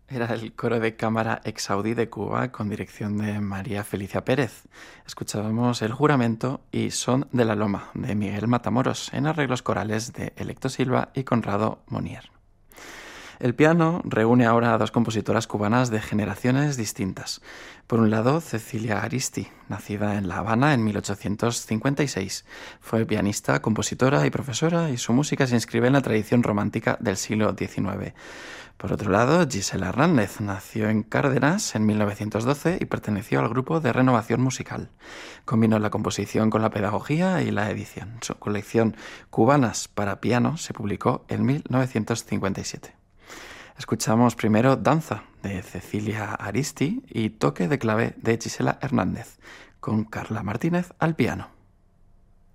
Era el coro de cámara Exaudi de Cuba con dirección de María Felicia Pérez. Escuchábamos El Juramento y Son de la Loma de Miguel Matamoros en arreglos corales de Electo Silva y Conrado Monier. El piano reúne ahora a dos compositoras cubanas de generaciones distintas. Por un lado, Cecilia Aristi, nacida en La Habana en 1856. Fue pianista, compositora y profesora, y su música se inscribe en la tradición romántica del siglo XIX. Por otro lado, Gisela Hernández nació en Cárdenas en 1912 y perteneció al grupo de Renovación Musical. Combinó la composición con la pedagogía y la edición. Su colección Cubanas para piano se publicó en 1957. Escuchamos primero Danza, de Cecilia Aristi, y Toque de clave de Gisela Hernández, con Carla Martínez al piano.